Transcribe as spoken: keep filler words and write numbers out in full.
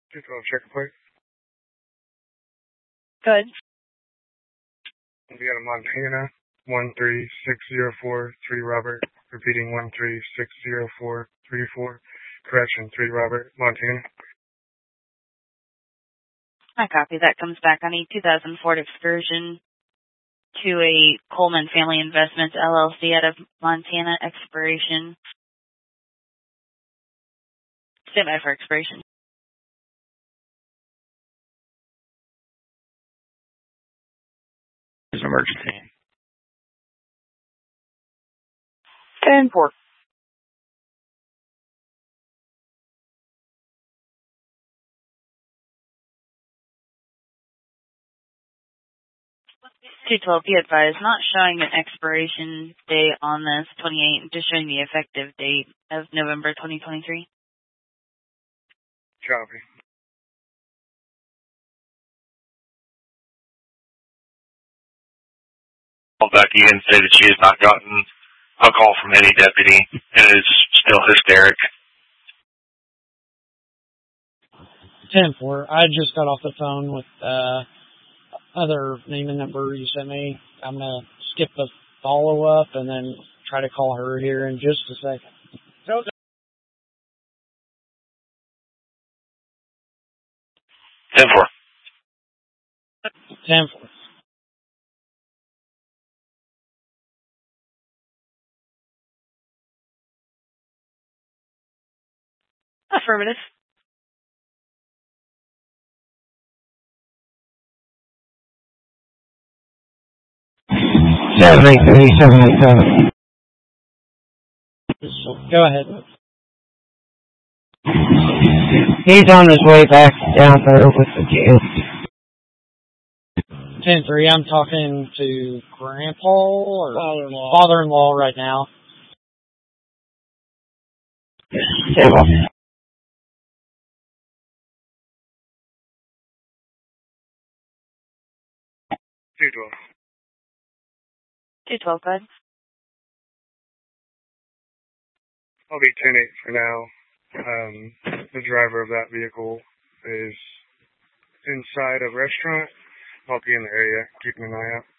two twelve, check the plate. Good. We got a Montana, one three six zero four three Robert. Repeating, one three six zero four three four. Correction, three Robert, Montana. I copy. That comes back on a two thousand Ford Excursion to a Coleman Family Investments, L L C, out of Montana, expiration. Stand by for expiration. It's an emergency. ten four. two twelve, be advised, not showing an expiration date on this twenty-eight, just showing the effective date of November twenty twenty-three. Copy. Call Becky and say that she has not gotten a call from any deputy and is still hysteric. ten four. I just got off the phone with uh other name and number you sent me. I'm going to skip the follow-up and then try to call her here in just a second. ten four. ten four. Affirmative. seven eight three, seven eight seven. Go ahead. He's on his way back down there with the kids. ten three, I'm talking to Grandpa or Father-in-law. father-in-law right now. seven. two twelve. two twelve, good. I'll be ten eight for now. Um, the driver of that vehicle is inside a restaurant. I'll be in the area, keeping an eye out.